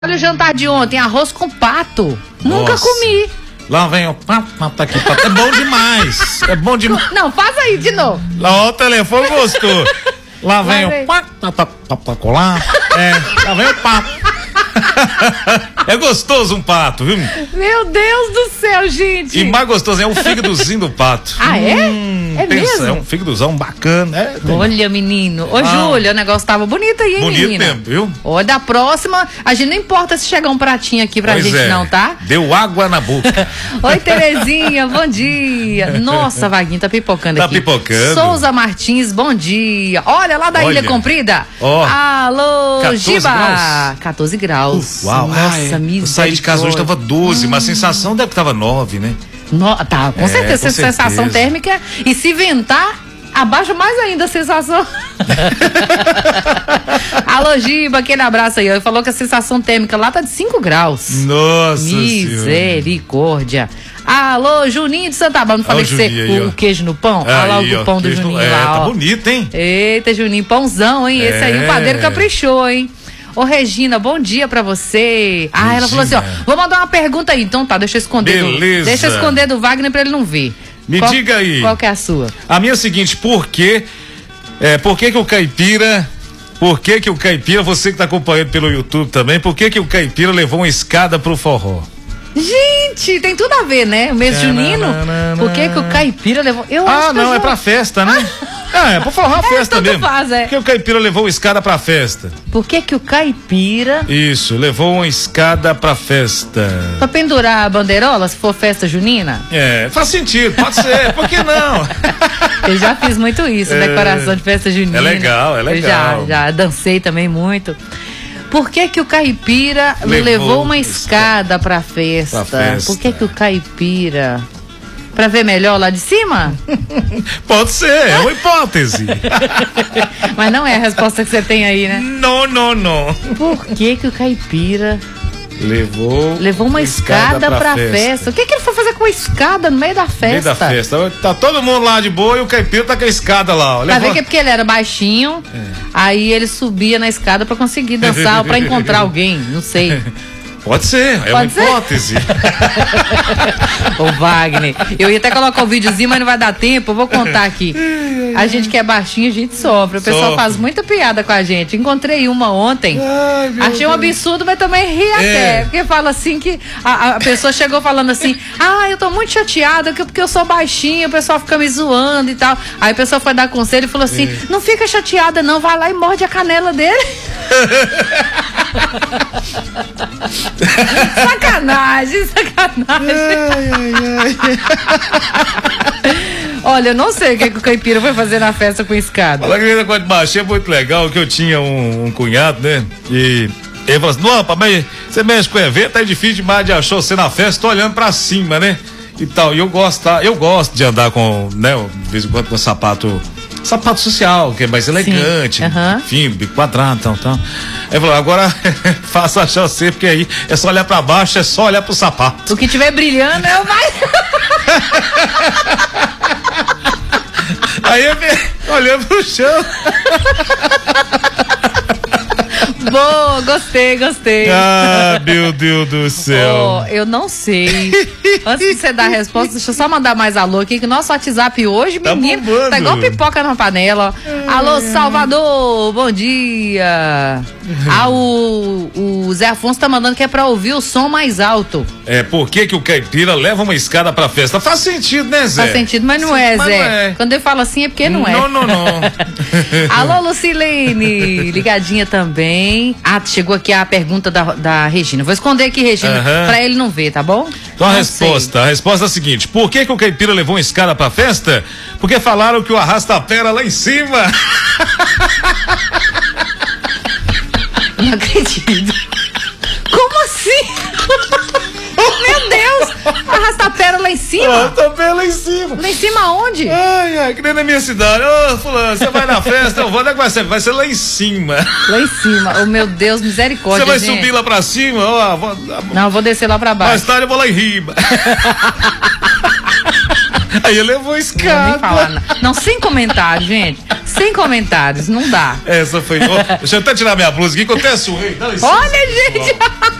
Olha o jantar de ontem, arroz com pato. Nunca comi. Lá vem o pato aqui. É bom demais. É bom demais. Não, faz aí de novo. Lá o telefone gostou. Lá vem o pato. Lá vem o pato. É gostoso um pato, viu? Meu Deus do céu, gente. E mais gostoso é o fígadozinho do pato. Ah, é? É mesmo? É um fígadozão bacana. Olha, menino. Ô, Júlia, o negócio tava bonito aí, hein, bonito menina? mesmo, viu? Ó, da próxima, a gente não importa se chegar um pratinho aqui pra gente não, tá? Deu água na boca. Oi, Terezinha, bom dia. Nossa, Vaguinho, tá pipocando aqui. Tá pipocando. Souza Martins, bom dia. Olha, lá da Ilha Comprida. Ó. Alô, 14 Giba. graus. 14 graus. Uau. Nossa, eu saí de casa hoje, tava 12, mas a sensação deve que tava 9, né? Tá, com certeza, com sensação certeza. térmica. E se ventar, abaixa mais ainda a sensação. Alô, Giba, aquele abraço aí. Ele falou que a sensação térmica lá tá de 5 graus. Nossa Misericórdia. Alô, Juninho de Santa Bárbara. Não falei que você o queijo no pão? Olha lá o pão do Juninho lá, tá ó. bonito, hein? Eita, Juninho, pãozão, hein? Esse aí o padeiro caprichou, hein? Ô, Regina, bom dia pra você. Ah, ela falou assim, ó, vou mandar uma pergunta aí. Então tá, deixa eu esconder. Beleza. Deixa eu esconder do Wagner pra ele não ver. Me diga aí. Qual que é a sua? A minha é a seguinte, por que o caipira, você que tá acompanhando pelo YouTube também, por que o caipira levou uma escada pro forró? Gente, tem tudo a ver, né? O mês junino. Por que o caipira levou? Eu acho não, é pra festa, né? É pra forró a festa mesmo. Por que o caipira levou uma escada pra festa? Por que o caipira... Isso, levou uma escada pra festa. Pra pendurar a bandeirola, se for festa junina? Faz sentido, pode ser, por que não? Eu já fiz muito isso, decoração de festa junina. É legal. Eu já dancei também muito. Por que o caipira levou uma escada pra festa? Por que o caipira... Pra ver melhor lá de cima? Pode ser, é uma hipótese. Mas não é a resposta que você tem aí, né? Não. Por que o caipira levou uma escada pra festa? O que ele foi fazer com a escada no meio da festa? No meio da festa. Tá todo mundo lá de boa e o caipira tá com a escada lá. Ó. Vai ver que é porque ele era baixinho, aí ele subia na escada pra conseguir dançar, pra encontrar alguém, não sei. Pode ser, uma hipótese. Ô, Wagner, eu ia até colocar o videozinho, mas não vai dar tempo, eu vou contar aqui. A gente que é baixinho, a gente sofre. O pessoal faz muita piada com a gente. Encontrei uma ontem, achei um absurdo, mas também ri até. Porque fala assim que a pessoa chegou falando assim, eu tô muito chateada porque eu sou baixinha, o pessoal fica me zoando e tal. Aí a pessoa foi dar conselho e falou assim, não fica chateada não, vai lá e morde a canela dele. Sacanagem. Olha, eu não sei o que o caipira foi fazer na festa com escada. Olha, que coisa de baixinho é muito legal, que eu tinha um cunhado, né? E ele falou assim, não, papai, você mexe com evento, é difícil demais de achar você na festa, tô olhando pra cima, né? E tal, e eu gosto de andar com, né, de vez em quando com sapato social, que é mais elegante, enfim, bico quadrado, tal. Aí falou, agora faça achar você, porque aí é só olhar pra baixo, é só olhar pro sapato. O que tiver brilhando, eu vai. Aí eu olhando pro chão. Boa, gostei. Meu Deus do céu. Eu não sei. Antes de você dar a resposta, deixa eu só mandar mais alô aqui, que o nosso WhatsApp hoje, menino, tá igual pipoca na panela. Alô, Salvador, bom dia. O Zé Afonso tá mandando que é pra ouvir o som mais alto. Por que o caipira leva uma escada pra festa? Faz sentido, né, Zé? Faz sentido, mas não é, Zé. Não é. Quando ele fala assim é porque não é. Não. Alô, Lucilene, ligadinha também. Chegou aqui a pergunta da Regina. Vou esconder aqui, Regina, pra ele não ver, tá bom? Então a resposta é a seguinte: por que o caipira levou uma escada pra festa? Porque falaram que o arrasta-pera lá em cima. Não acredito. Como assim? Meu Deus! Arrasta-pera lá em cima? Arrasta-pera lá em cima. Lá em cima aonde? Que nem na minha cidade. Fulano, você vai na festa, eu vou, onde é que vai ser? Vai ser lá em cima. Lá em cima, oh meu Deus, misericórdia. Você vai subir lá pra cima? Não, eu vou descer lá pra baixo. Mais tarde eu vou lá em riba. Aí eu levou escada. Não, sem comentário, gente. Sem comentários, não dá. Essa foi. Deixa eu até tirar minha blusa aqui, que eu até suei. Olha, gente!